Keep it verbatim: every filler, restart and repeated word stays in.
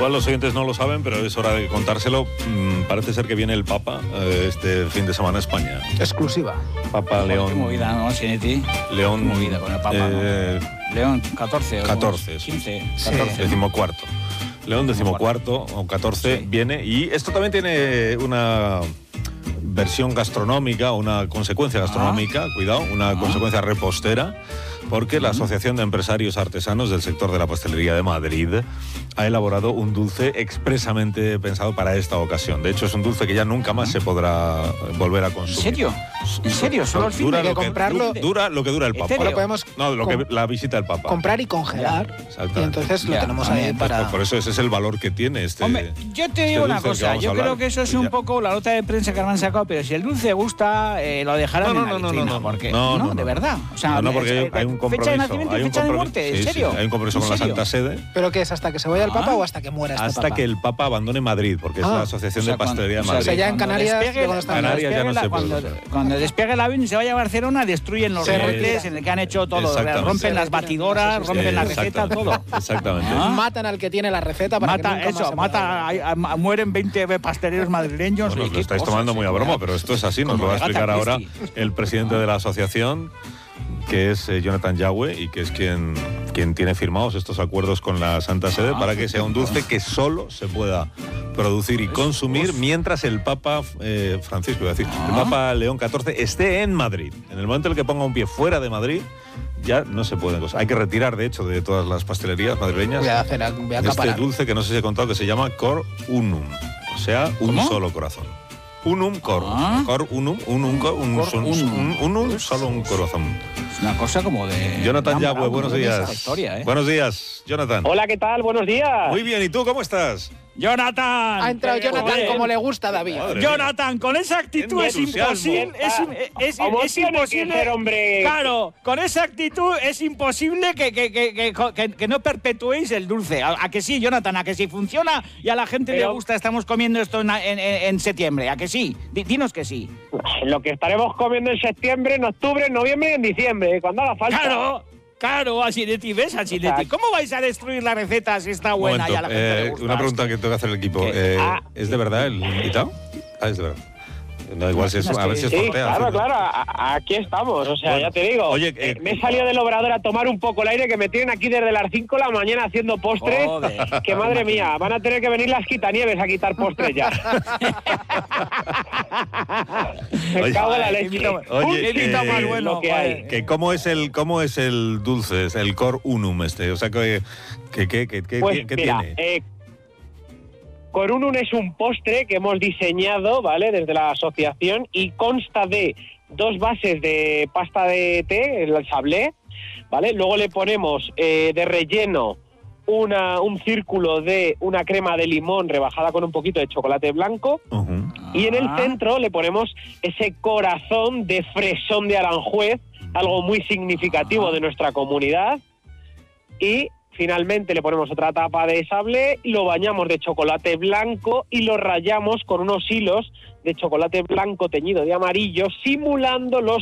igual los oyentes no lo saben, pero es hora de contárselo. Mm, parece ser que viene el Papa eh, este fin de semana a España. Exclusiva. Papa León. Qué movida, ¿no, Sinetti? León. Movida con el Papa, eh, ¿no? León, catorce. catorce. quince, Sí. catorce. Decimocuarto. León decimocuarto o catorce sí. Viene. Y esto también tiene una versión gastronómica, una consecuencia gastronómica, ah. cuidado, una ah. consecuencia repostera, porque la Asociación de Empresarios Artesanos del sector de la pastelería de Madrid ha elaborado un dulce expresamente pensado para esta ocasión. De hecho, es un dulce que ya nunca más se podrá volver a consumir. ¿En serio? ¿En serio? Solo el fin dura de lo comprarlo. Que, dura lo que dura el Papa. Lo podemos no, lo que, la visita del Papa. Comprar y congelar. Y entonces lo ya. tenemos ahí Entonces, para... Por, por eso ese es el valor que tiene este. Hombre, yo te digo este una cosa. Yo creo que eso es un poco la nota de prensa que me han sacado, pero si el dulce gusta, eh, lo dejarán no, no, en la no, vitrina. No, no, porque, no, no, no, de verdad. O sea, no, no, porque hay, hay un compromiso. Fecha de nacimiento y fecha de muerte, ¿en sí, serio? Sí, hay un compromiso con la Santa Sede. ¿Pero qué es? ¿Hasta que se vaya el Papa ah, o hasta que muera este hasta Papa? que el Papa abandone Madrid, porque es ah, la Asociación o sea, de Pastelería de cuando, Madrid. O sea, ya en Canarias... Despegue, cuando Canarias ya no la, se puede. Cuando, cuando despegue el avión y se vaya a Barcelona, destruyen los redes en el que han hecho todo. Rompen las batidoras, rompen la receta, todo. Exactamente. ¿Ah? Matan al que tiene la receta para mata, que nunca eso, más se mata, hay, hay, mueren veinte pasteleros madrileños. Bueno, lo estáis cosas, tomando muy a broma, pero esto es así. Nos lo va a explicar ahora el presidente de la asociación, que es eh, Jonathan Yagüe, y que es quien, quien tiene firmados estos acuerdos con la Santa Sede ah, para que sea un dulce que solo se pueda producir y consumir mientras el Papa eh, Francisco, iba a decir, ah. el Papa León catorce esté en Madrid. En el momento en el que ponga un pie fuera de Madrid, ya no se pueden cosas. Hay que retirar, de hecho, de todas las pastelerías madrileñas voy a hacer, voy a este dulce que no sé si he contado, que se llama Cor Unum, o sea, un ¿Cómo? solo corazón. Unum cor, ah. cor unum, unum cor, un, cor, son, unum. Un, unum, solo un corazón. Es una cosa como de... Jonathan Yagüe, buenos días. Historia, ¿eh? Buenos días, Jonathan. Hola, ¿qué tal? Buenos días. Muy bien, ¿y tú cómo estás? ¡Jonathan! Ha entrado Jonathan Joder. como le gusta a David. Madre Jonathan, con esa actitud es imposible. Es, es, es, es imposible. Ser, hombre? Claro, con esa actitud es imposible que, que, que, que, que, que no perpetuéis el dulce. ¿A, a que sí, Jonathan? ¿A que sí funciona y a la gente Pero, le gusta? Estamos comiendo esto en, en, en septiembre. ¿A que sí? Dinos que sí. Lo que estaremos comiendo en septiembre, en octubre, en noviembre y en diciembre, cuando haga falta. ¡Claro! Claro, Asinetti, ¿ves, Asinetti? ¿Cómo vais a destruir la receta si está buena y a la gente eh, le gusta? Una pregunta que tengo que hacer el equipo. Eh, ah, ¿Es de verdad el invitado? Ah, es de verdad. No, igual si es, a ver si es sí, sortea. claro, ¿sí? claro, a, aquí estamos, o sea, bueno, ya te digo, oye, eh, me he salido del obrador a tomar un poco el aire, que me tienen aquí desde las cinco de la mañana haciendo postres, Joder. que madre mía, van a tener que venir las quitanieves a quitar postres ya. Me Oye, cago en la oye, leche. Oye, Qué eh, más bueno, que hay. que ¿cómo es el cómo es el dulce, es el Cor Unum este? O sea, que que que que, que, Pues que mira, tiene. eh, Corunum es un postre que hemos diseñado, ¿vale?, desde la asociación, y consta de dos bases de pasta de té, el sablé, ¿vale? Luego le ponemos eh, de relleno una, un círculo de una crema de limón rebajada con un poquito de chocolate blanco, Uh-huh. y en el centro le ponemos ese corazón de fresón de Aranjuez, algo muy significativo de nuestra comunidad, y finalmente le ponemos otra tapa de sablé, lo bañamos de chocolate blanco y lo rayamos con unos hilos de chocolate blanco teñido de amarillo, simulando los